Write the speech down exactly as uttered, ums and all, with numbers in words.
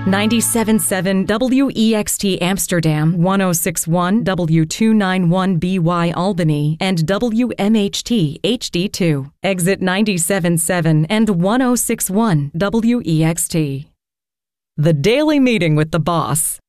ninety-seven point seven W E X T Amsterdam, one oh six point one W two ninety-one B Y Albany, and W M H T H D two. Exit ninety-seven point seven and one oh six point one W E X T. The Daily Meeting with the Boss.